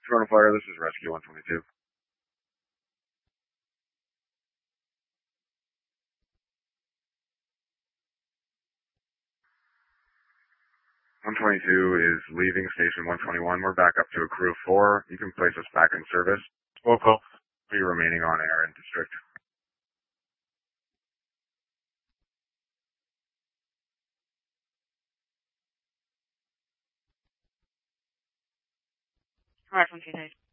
Toronto Fire, this is Rescue 122. 122 is leaving station 121. We're back up to a crew of 4. You can place us back in service. Local, be remaining on air in district. Alright, 122.